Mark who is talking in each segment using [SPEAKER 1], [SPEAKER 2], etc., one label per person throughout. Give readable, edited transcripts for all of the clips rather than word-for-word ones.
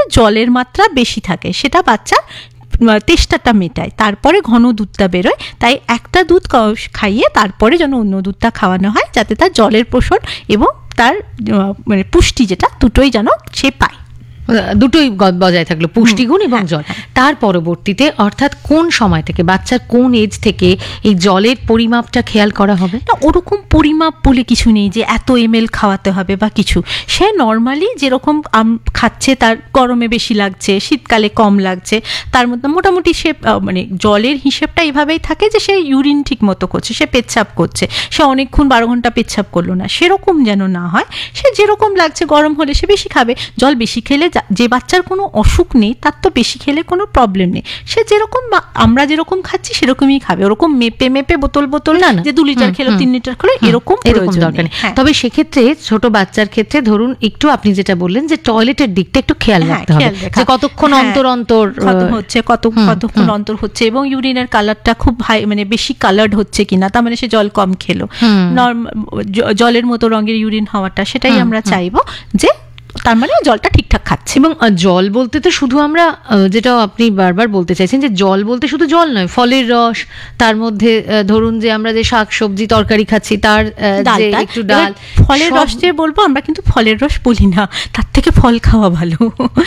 [SPEAKER 1] জলের মাত্রা বেশি থাকে, সেটা বাচ্চা তেষ্টাটা মেটায়, তারপরে ঘন দুধটা বেরোয়। তাই একটা দুধ খাইয়ে তারপরে যেন অন্য দুধটা খাওয়ানো হয়, যাতে তার জলের পোষণ এবং তার মানে পুষ্টি যেটা দুটোই যেন সে পায়,
[SPEAKER 2] দুটোই বজায় থাকলো, পুষ্টিগুণ এবং জল। তার পরবর্তীতে অর্থাৎ কোন সময় থেকে, বাচ্চার কোন এজ থেকে এই জলের পরিমাপটা খেয়াল করা হবে?
[SPEAKER 1] না, ওরকম পরিমাপ বলে কিছু নেই যে এত ml খাওয়াতে হবে বা কিছু। সে নর্মালি যেরকম খাচ্ছে, তার গরমে বেশি লাগছে, শীতকালে কম লাগছে, তার মধ্যে মোটামুটি সে মানে জলের হিসেবটা এভাবেই থাকে যে সে ইউরিন ঠিক মতো করছে, সে পেচ্ছাপ করছে, সে অনেকক্ষণ 12 ঘন্টা পেচ্ছাপ করলো না, সেরকম যেন না হয়। সে যেরকম লাগছে, গরম হলে সে বেশি খাবে। জল বেশি খেলে, যে বাচ্চার কোনো অসুখ নেই তার তো বেশি খেলে কোনো প্রবলেম নেই, সে যেরকম আমরা যেরকম খাচ্ছি সেরকমই খাবে। ওরকম মেপে মেপে বোতল না, যে 2 লিটার খেলো 3 লিটার খেলো এরকম
[SPEAKER 2] দরকার নেই। তবে সেক্ষেত্রে ছোট বাচ্চার ক্ষেত্রে ধরুন একটু আপনি যেটা বললেন যে টয়লেটের দিকটা একটু খেয়াল রাখতে হবে, যে কতক্ষণ অন্তর
[SPEAKER 1] হচ্ছে, কতক্ষণ অন্তর হচ্ছে, এবং ইউরিনের কালারটা খুব মানে বেশি কালার্ড হচ্ছে কিনা, তার মানে সে জল কম খেলো, জলের মতো রঙের ইউরিন হওয়াটা, সেটাই আমরা চাইবো, যে তার মানে জলটা ঠিকঠাক খাচ্ছে।
[SPEAKER 2] এবং জল বলতে তো শুধু আমরা, যেটা আপনি বারবার বলতে চাইছেন, যে জল বলতে শুধু জল নয়, ফলের রস, তার মধ্যে ধরুন যে আমরা যে শাক সবজি তরকারি খাচ্ছি তার একটু ডাল,
[SPEAKER 1] ফলের রস যে বলবো আমরা কিন্তু ফলের রস বলি না, তার থেকে ফল খাওয়া ভালো।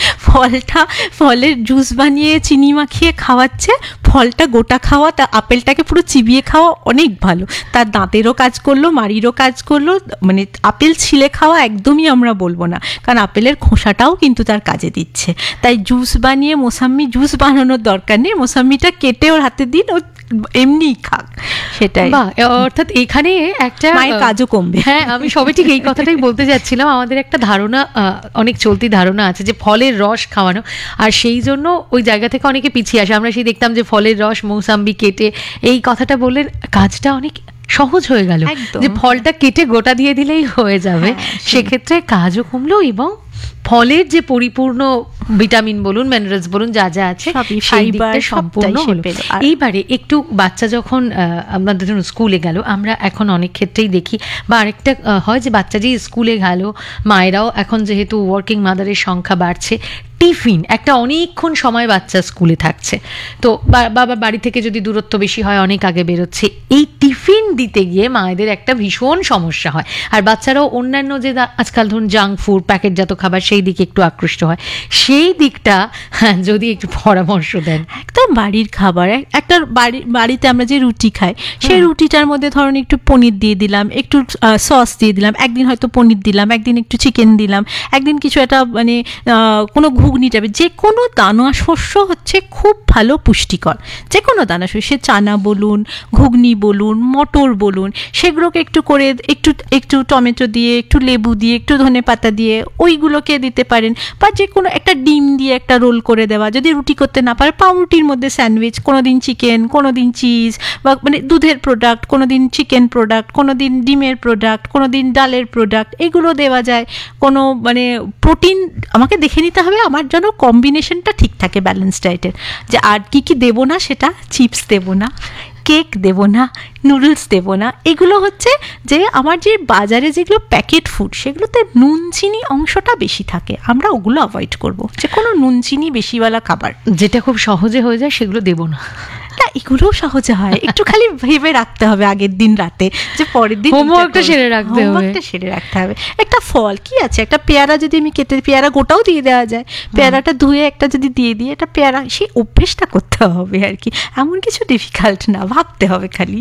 [SPEAKER 1] ফলের জুস বানিয়ে চিনি মাখিয়ে খাওয়াচ্ছে, ফলটা গোটা খাওয়া, তা আপেলটাকে পুরো চিবিয়ে খাওয়া অনেক ভালো, তার দাঁতেরও কাজ করলো, মাড়িরও কাজ করলো। মানে আপেল ছিলে খাওয়া একদমই আমরা বলবো না, কারণ আপেলের খোসাটাও কিন্তু তার কাজে দিচ্ছে। তাই জুস বানিয়ে মোসাম্মি জুস বানানোর দরকার নেই, মোসাম্মিটা কেটে ওর হাতে দিন, ও এমনি খাক, সেটাই।
[SPEAKER 2] অর্থাৎ এখানে একটা
[SPEAKER 1] মায়ের কাজও কমবে।
[SPEAKER 2] হ্যাঁ, আমি সবে ঠিক এই কথাটাই বলতে যাচ্ছিলাম। আমাদের একটা ধারণা, অনেক চলতি ধারণা আছে যে ফলের রস খাওয়ানো, আর সেই জন্য ওই জায়গা থেকে অনেকে পিছিয়ে আসে। আমরা সেই দেখতাম যে ফলের রস মৌসাম্বি কেটে, এই কথাটা বললেন, কাজটা অনেক সহজ হয়ে গেল, যে ফলটা কেটে গোটা দিয়ে দিলেই হয়ে যাবে। সেক্ষেত্রে কাজও কমলো এবং ফলের যে পরিপূর্ণ ভিটামিন বলুন, মিনারেলস বলুন, যা যা আছে সেই দিকটা সম্পূর্ণ হলো। এইবারে একটু বাচ্চা যখন আমাদের ধরুন স্কুলে গেল, আমরা এখন অনেক ক্ষেত্রেই দেখি, বা আরেকটা হয় যে বাচ্চা যে স্কুলে গেল, মায়েরাও এখন যেহেতু ওয়ার্কিং মাদারের সংখ্যা বাড়ছে, টিফিন একটা অনেকক্ষণ সময় বাচ্চা স্কুলে থাকছে, তো বাবা বাড়ি থেকে যদি দূরত্ব বেশি হয় অনেক আগে বেরোচ্ছে, এই টিফিন দিতে গিয়ে মায়েদের একটা ভীষণ সমস্যা হয়। আর বাচ্চারাও অন্যান্য যে আজকাল ধরুন জাঙ্ক ফুড, প্যাকেটজাত খাবার, সেই দিকে একটু আকৃষ্ট হয়। সেই দিকটা যদি একটু পরামর্শ দেন।
[SPEAKER 1] একদম বাড়ির খাবার, একটা বাড়িতে আমরা যে রুটি খাই, সেই রুটিটার মধ্যে ধরুন একটু পনির দিয়ে দিলাম, একটু সস দিয়ে দিলাম, একদিন হয়তো পনির দিলাম, একদিন একটু চিকেন দিলাম, একদিন কিছু একটা মানে কোনো ঘুগনি টাইপের, যে কোনো দানা শস্য হচ্ছে খুব ভালো পুষ্টিকর, যে কোনো দানা শস্য, চানা বলুন, ঘুগনি বলুন, মটর বলুন, সেগুলোকে একটু করে একটু টমেটো দিয়ে, একটু লেবু দিয়ে, একটু ধনেপাতা দিয়ে ওইগুলোকে দিতে পারেন, বা যে কোনো একটা ডিম দিয়ে একটা রোল করে দেওয়া। যদি রুটি করতে না পারে, পাউরুটির মধ্যে স্যান্ডউইচ, কোনো দিন চিকেন, কোনো দিন চিজ, বা মানে দুধের প্রোডাক্ট, কোনো দিন চিকেন প্রোডাক্ট, কোনো দিন ডিমের প্রোডাক্ট, কোনো দিন ডালের প্রোডাক্ট, এগুলো দেওয়া যায়। কোনো মানে প্রোটিন আমাকে দেখে নিতে হবে আমার যেন কম্বিনেশনটা ঠিক থাকে ব্যালেন্স ডায়েটের, যে আর কি দেবো না, সেটা চিপস দেবো না, কেক দেবো না, নুডলস দেবো না। এগুলো হচ্ছে যে আমার যে বাজারে যেগুলো প্যাকেট ফুড, সেগুলোতে নুন চিনি অংশটা বেশি থাকে, আমরা ওগুলো অ্যাভয়েড করবো, যে কোনো নুন চিনি বেশিওয়ালা খাবার
[SPEAKER 2] যেটা খুব সহজে হয়ে যায় সেগুলো দেবো না।
[SPEAKER 1] এগুলোও সহজে হয়, একটু খালি ভেবে রাখতে হবে আগের দিন রাতে, যে পরের দিন
[SPEAKER 2] হোমওয়ার্কটা সেরে রাখতে
[SPEAKER 1] হবে। একটা ফল কি আছে, একটা পেয়ারা যদি আমি কেটে, পেয়ারা গোটাও দিয়ে দেওয়া যায়, পেয়ারাটা ধুয়ে একটা যদি দিয়ে দিই, এটা পেয়ারা, সেই অভ্যেসটা করতে হবে আর কি, এমন কিছু ডিফিকাল্ট না, ভাবতে হবে খালি।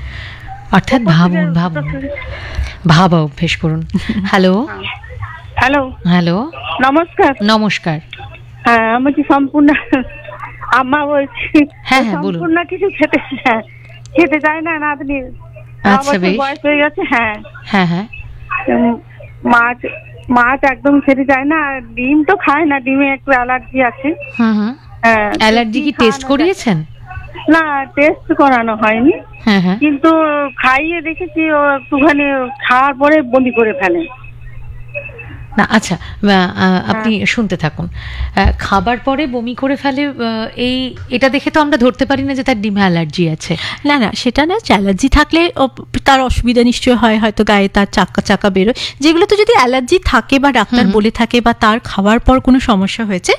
[SPEAKER 2] অর্থাৎ ভাবা অভ্যেস করুন। হ্যালো, নমস্কার।
[SPEAKER 3] হ্যাঁ, আমি কি সম্পূর্ণ আম্মা বলছি?
[SPEAKER 2] হ্যাঁ, বলুন।
[SPEAKER 3] সম্পূর্ণ কিছু খেতে চায় না নাতনি,
[SPEAKER 2] আচ্ছা, বেশ
[SPEAKER 3] বয়স হয়ে গেছে।
[SPEAKER 2] হ্যাঁ,
[SPEAKER 3] মাছ একদম খেতে চায় না, ডিম তো খায় না, ডিমে একটু অ্যালার্জি আছে।
[SPEAKER 2] অ্যালার্জি কি টেস্ট করিয়েছেন?
[SPEAKER 3] না, টেস্ট করানো হয়নি, কিন্তু খাইয়ে দেখেছি ও একটুখানি খাওয়ার পরে বমি করে ফেলে।
[SPEAKER 2] না, আচ্ছা, আপনি শুনতে থাকুন। খাবার পরে বমি করে ফেলে, এটা দেখে তো আমরা ধরতে পারি না যে তার ডিমে অ্যালার্জি আছে।
[SPEAKER 1] না, সেটা না, অ্যালার্জি থাকলে তার অসুবিধা নিশ্চয়ই হয়, হয়তো গায়ে তার চাকা বেরোয়, যেগুলো তো যদি অ্যালার্জি থাকে বা ডাক্তার বলে থাকে বা তার খাওয়ার পর কোনো সমস্যা হয়েছে,